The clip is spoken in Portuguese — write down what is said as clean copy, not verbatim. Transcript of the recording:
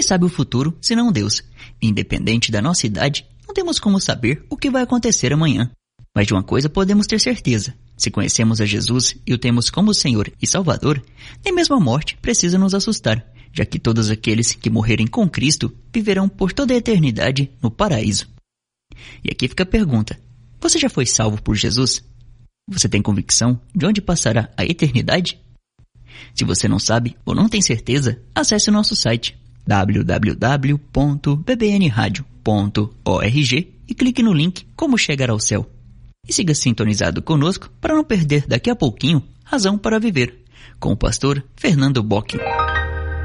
Quem sabe o futuro, senão Deus? Independente da nossa idade, não temos como saber o que vai acontecer amanhã. Mas de uma coisa podemos ter certeza. Se conhecemos a Jesus e o temos como Senhor e Salvador, nem mesmo a morte precisa nos assustar, já que todos aqueles que morrerem com Cristo viverão por toda a eternidade no paraíso. E aqui fica a pergunta: você já foi salvo por Jesus? Você tem convicção de onde passará a eternidade? Se você não sabe ou não tem certeza, acesse o nosso site www.bbnradio.org e clique no link Como Chegar ao Céu. E siga sintonizado conosco para não perder daqui a pouquinho Razão para Viver, com o pastor Fernando Bock.